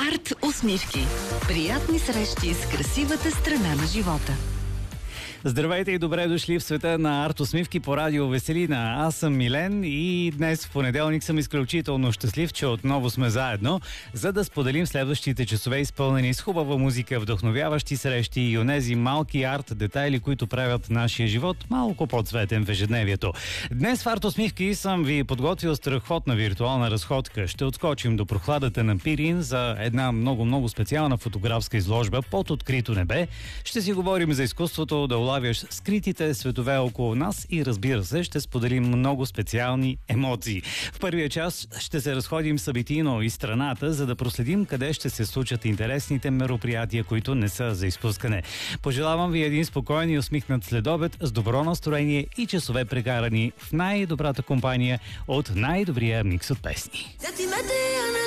Арт усмивки. Приятни срещи с красивата страна на живота. Здравейте и добре дошли в света на Арт усмивки по радио Веселина. Аз съм Милен и днес в понеделник съм изключително щастлив, че отново сме заедно, за да споделим следващите часове, изпълнени с хубава музика, вдъхновяващи срещи и онези малки арт детайли, които правят нашия живот малко по-цветен в ежедневието. Днес в Арт усмивки съм ви подготвил страхотна виртуална разходка. Ще отскочим до прохладата на Пирин за една много специална фотографска изложба под открито небе. Ще си говорим за изкуството да улавяш скритите светове около нас и, разбира се, ще споделим много специални емоции. В първия час ще се разходим събитийно из страната, за да проследим къде ще се случат интересните мероприятия, които не са за изпускане. Пожелавам ви един спокоен и усмихнат следобед с добро настроение и часове прекарани в най-добрата компания от най-добрия микс от песни.